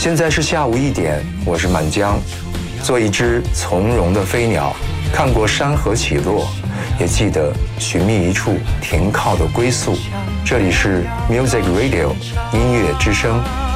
现在是下午1点，我是满江，做一只从容的飞鸟，看过山河起落，也记得寻觅一处停靠的归宿。这里是 Music Radio 音乐之声。